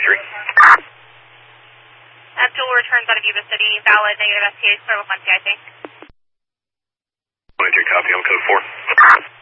23. Abdul returns out of Yuba City, valid negative STA, square with 1 PIC. 23, copy on code 4.